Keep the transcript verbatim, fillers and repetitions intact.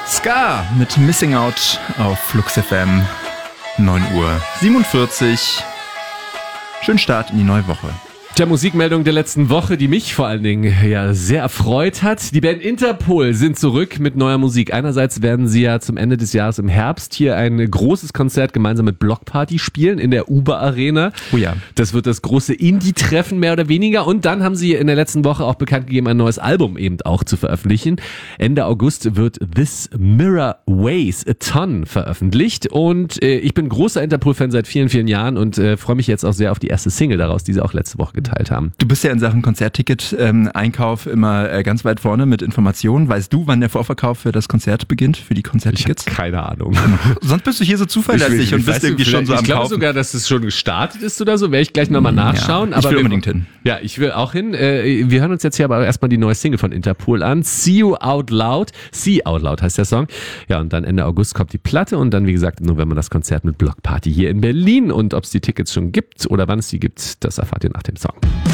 Ska mit Missing Out auf Flux F M. neun Uhr siebenundvierzig. Schönen Start in die neue Woche. Der Musikmeldung der letzten Woche, die mich vor allen Dingen ja sehr erfreut hat. Die Band Interpol sind zurück mit neuer Musik. Einerseits werden sie ja zum Ende des Jahres im Herbst hier ein großes Konzert gemeinsam mit Block Party spielen in der Uber Arena. Oh ja. Das wird das große Indie-Treffen mehr oder weniger. Und dann haben sie in der letzten Woche auch bekannt gegeben, ein neues Album eben auch zu veröffentlichen. Ende August wird This Mirror Weighs a Ton veröffentlicht. Und äh, ich bin großer Interpol-Fan seit vielen, vielen Jahren und äh, freue mich jetzt auch sehr auf die erste Single daraus, die sie auch letzte Woche geteilt haben. Du bist ja in Sachen Konzertticket-Einkauf immer äh, ganz weit vorne mit Informationen. Weißt du, wann der Vorverkauf für das Konzert beginnt, für die Konzerttickets? Ich habe keine Ahnung. Sonst bist du hier so zuverlässig ich, ich, und bist irgendwie schon so am Ich glaube Kaufen. sogar, dass es schon gestartet ist oder so. Werde ich gleich nochmal nachschauen. Ja, ich aber will wir, unbedingt hin. Ja, ich will auch hin. Äh, wir hören uns jetzt hier aber erstmal die neue Single von Interpol an. See You Out Loud. See Out Loud heißt der Song. Ja, und dann Ende August kommt die Platte und dann, wie gesagt, im November das Konzert mit Block Party hier in Berlin. Und ob es die Tickets schon gibt oder wann es die gibt, das erfahrt ihr nach dem Song.